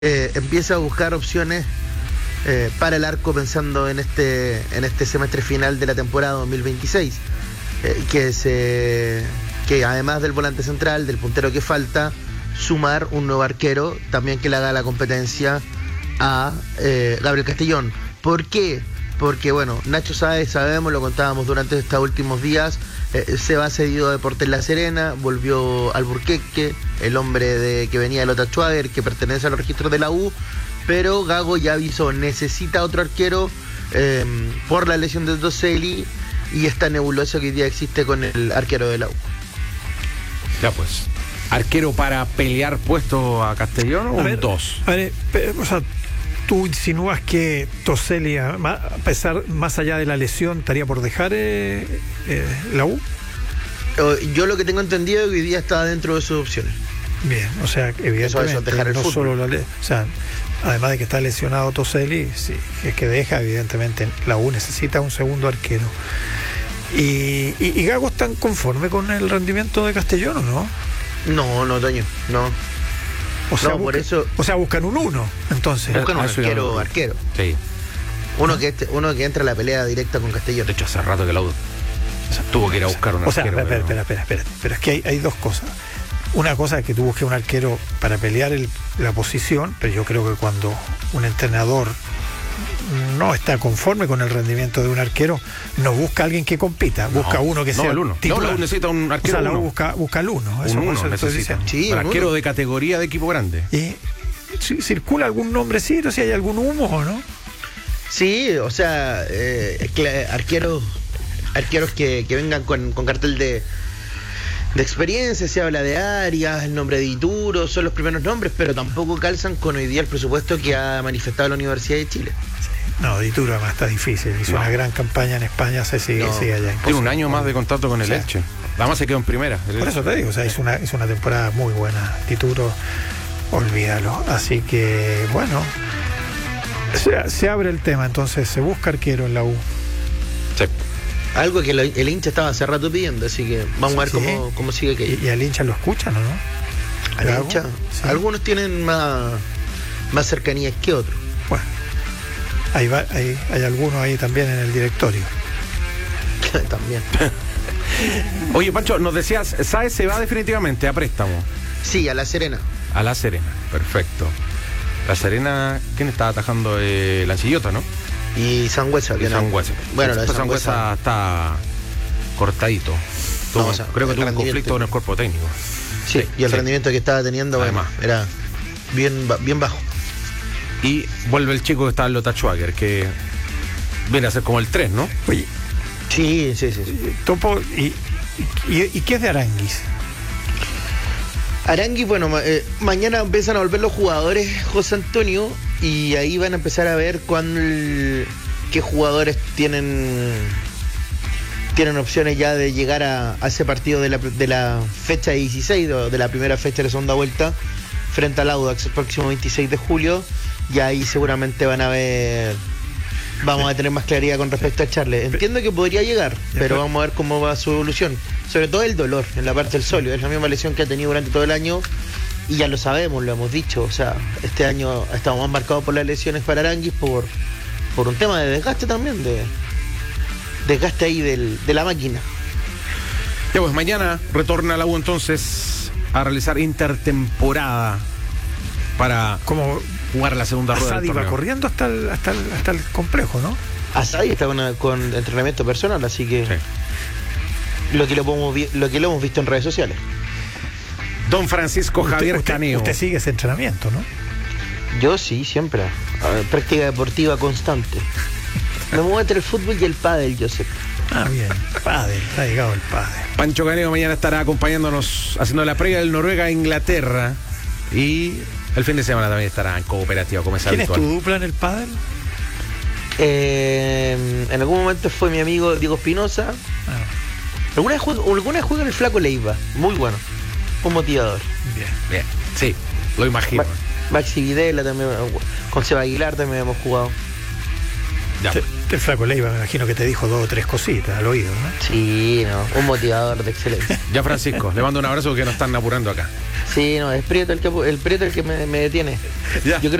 empieza a buscar opciones para el arco pensando en este semestre final de la temporada 2026, que además del volante central, del puntero que falta, sumar un nuevo arquero también que le haga la competencia a Gabriel Castellón. ¿Por qué? Porque bueno, Nacho Sáez, sabemos, lo contábamos durante estos últimos días, se va cedido a Deportes La Serena, volvió al Burqueque, el hombre que venía de Lota Schwager, que pertenece a los registros de la U, pero Gago ya avisó, necesita otro arquero por la lesión de Toselli y esta nebulosa que hoy día existe con el arquero de la U. Ya pues, ¿arquero para pelear puesto a Castellón o un 2? O sea, tú insinúas que Toselli, más allá de la lesión, estaría por dejar la U. Yo lo que tengo entendido es que hoy día está dentro de sus opciones. Bien, o sea, evidentemente eso dejar el no fútbol. solo o sea, además de que está lesionado Toselli, sí, es que deja, evidentemente, la U necesita un segundo arquero. ¿Y Gago están conforme con el rendimiento de Castellón o no? No, Toño, no. O sea, por eso. O sea, buscan un 1, entonces. Buscan un arquero. Sí. Uno que entra a la pelea directa con Castellón. De hecho, hace rato que la U tuvo que ir a buscar un arquero. Espera. Pero es que hay dos cosas. Una cosa es que tú busques un arquero para pelear la posición, pero yo creo que cuando un entrenador no está conforme con el rendimiento de un arquero, no busca a alguien que compita, busca uno que sea el uno. titular. No, necesita un arquero. O sea, busca el uno. Un uno necesita. Sí, un arquero de categoría de equipo grande. ¿Y circula algún nombrecito, si hay algún humo o no? Sí, o sea, arqueros que vengan con cartel de experiencia, se habla de Arias, el nombre de Dituro, son los primeros nombres, pero tampoco calzan con hoy día el presupuesto que ha manifestado la Universidad de Chile. No, Dituro además está difícil, hizo una gran campaña en España, sigue allá. Tiene un año más de contrato con el Elche. Además se quedó en primera. Por eso te digo, o sea, hizo una temporada muy buena. Dituro, olvídalo. Así que, bueno, se abre el tema, entonces se busca arquero en la U. Sí. Algo que el hincha estaba hace rato pidiendo, así que vamos a ver cómo sigue aquello. ¿Y al hincha lo escuchan o no? ¿Al hincha? Sí. Algunos tienen más cercanías que otros. Bueno, hay algunos ahí también en el directorio. También. Oye, Pancho, nos decías, ¿Sáez se va definitivamente a préstamo? Sí, a La Serena. A La Serena, perfecto. La Serena, ¿quién está atajando? La Chillota, ¿no? Y Sangüesa. Bueno, la Sangüesa está cortadito. Creo que tuvo un conflicto con el cuerpo técnico. Sí, y el rendimiento que estaba teniendo, además, era bien bajo. Y vuelve el chico que está en Lota Schwager, que viene a ser como el 3, ¿no? Oye, sí. Topo, ¿y qué es de Aranguis? Aranguis, bueno, mañana empiezan a volver los jugadores, José Antonio, y ahí van a empezar a ver qué jugadores tienen opciones ya de llegar a ese partido de la fecha 16, de la primera fecha de la segunda vuelta, frente al Audax el próximo 26 de julio, y ahí seguramente vamos a tener más claridad con respecto a Charles. Entiendo que podría llegar, pero vamos a ver cómo va su evolución. Sobre todo el dolor en la parte del sóleo. Es la misma lesión que ha tenido durante todo el año y ya lo sabemos, lo hemos dicho. O sea, este año estamos más marcados por las lesiones para Aranguis por un tema de desgaste también, de desgaste ahí de la máquina. Ya pues, mañana retorna la U entonces a realizar intertemporada para jugar la segunda rueda del torneo. Va corriendo hasta el complejo, ¿no? Asadi está con entrenamiento personal, así que sí. Lo que lo hemos visto en redes sociales. Don Francisco Javier Caneo. Usted sigue ese entrenamiento, ¿no? Yo sí, siempre. Práctica deportiva constante. Me muevo entre el fútbol y el pádel, Josep. Bien, pádel, ha llegado el pádel. Pancho Caneo mañana estará acompañándonos haciendo la previa del Noruega a Inglaterra y el fin de semana también estará en cooperativa como es habitual. ¿Quién es tu dupla en el pádel? En algún momento fue mi amigo Diego Espinosa. Alguna vez juega en el Flaco Leiva, muy bueno, un motivador. Bien, sí, lo imagino. Maxi Videla también, con Seba Aguilar también hemos jugado. Ya. El flaco Leiva me imagino que te dijo 2 o 3 cositas al oído, ¿no? Sí, no, un motivador de excelencia. Ya, Francisco, le mando un abrazo porque nos están apurando acá. Sí, no, es Prieto el que me detiene. Ya. Yo creo